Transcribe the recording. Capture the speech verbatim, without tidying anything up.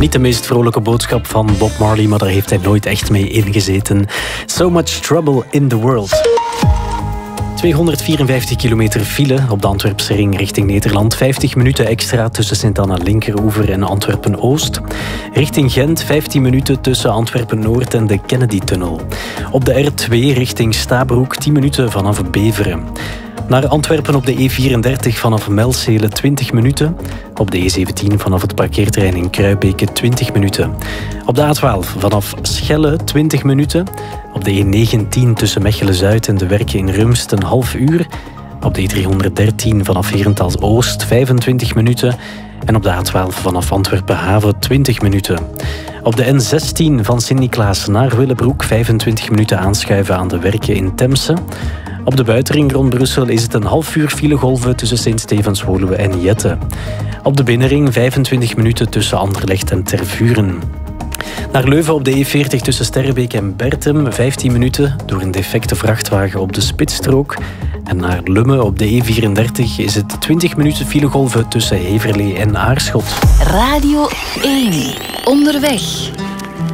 Niet de meest vrolijke boodschap van Bob Marley, maar daar heeft hij nooit echt mee ingezeten. So much trouble in the world. tweehonderdvierenvijftig kilometer file op de Antwerpse ring richting Nederland. vijftig minuten extra tussen Sint-Anna Linkeroever en Antwerpen-Oost. Richting Gent vijftien minuten tussen Antwerpen-Noord en de Kennedy-tunnel. Op de R twee richting Stabroek tien minuten vanaf Beveren. Naar Antwerpen op de E vierendertig vanaf Melzele twintig minuten. Op de E zeventien vanaf het parkeerterrein in Kruibeke twintig minuten. Op de A twaalf vanaf Schelle twintig minuten. Op de E negentien tussen Mechelen-Zuid en de Werken in Rumst een half uur. Op de E driehonderddertien vanaf Herentals-Oost vijfentwintig minuten. En op de A twaalf vanaf Antwerpen-Haven twintig minuten. Op de N zestien van Sint-Niklaas naar Willebroek vijfentwintig minuten aanschuiven aan de Werken in Temse. Op de buitenring rond Brussel is het een half uur filegolven tussen Sint-Stevens-Woluwe en Jette. Op de binnenring vijfentwintig minuten tussen Anderlecht en Tervuren. Naar Leuven op de E veertig tussen Sterrebeek en Bertem vijftien minuten door een defecte vrachtwagen op de spitsstrook. En naar Lummen op de E vierendertig is het twintig minuten filegolven tussen Heverlee en Aarschot. Radio één. Onderweg.